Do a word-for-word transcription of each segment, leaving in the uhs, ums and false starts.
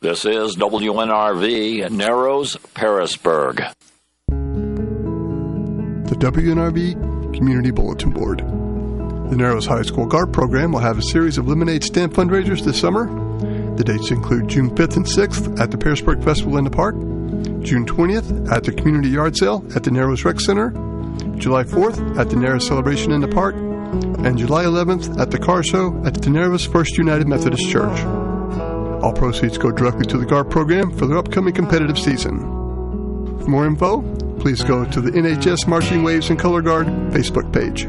This is W N R V, Narrows, Pearisburg. The W N R V Community Bulletin Board. The Narrows High School GARP program will have a series of lemonade stand fundraisers this summer. The dates include June fifth and sixth at the Pearisburg Festival in the Park, June twentieth at the Community Yard Sale at the Narrows Rec Center, July fourth at the Narrows Celebration in the Park, and July eleventh at the Car Show at the Narrows First United Methodist Church. All proceeds go directly to the GARP program for their upcoming competitive season. For more info, please go to the N H S Marching Waves and Color Guard Facebook page.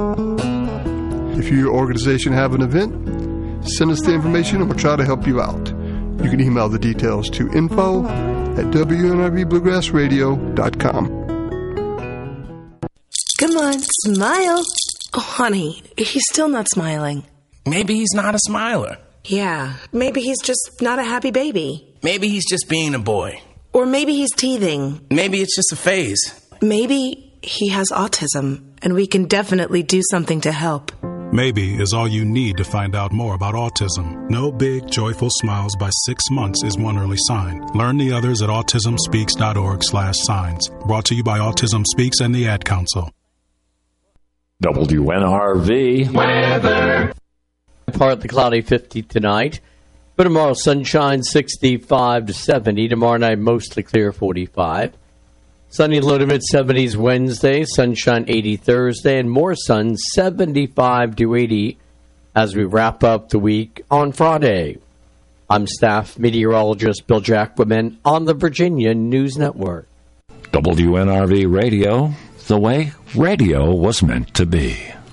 If you or your organization have an event, send us the information and we'll try to help you out. You can email the details to info at W N R V bluegrass radio dot com. Come on, smile. Oh, honey, he's still not smiling. Maybe he's not a smiler. Yeah, maybe he's just not a happy baby. Maybe he's just being a boy. Or maybe he's teething. Maybe it's just a phase. Maybe he has autism, and we can definitely do something to help. Maybe is all you need to find out more about autism. No big, joyful smiles by six months is one early sign. Learn the others at autism speaks dot org slash signs. Brought to you by Autism Speaks and the Ad Council. W N R V weather. Partly cloudy, fifty tonight. For tomorrow, sunshine, sixty-five to seventy. Tomorrow night, mostly clear, forty-five. Sunny, low to mid-seventies Wednesday. Sunshine, eighty Thursday. And more sun, seventy-five to eighty as we wrap up the week on Friday. I'm staff meteorologist Bill Jacquemin on the Virginia News Network. W N R V Radio, the way radio was meant to be.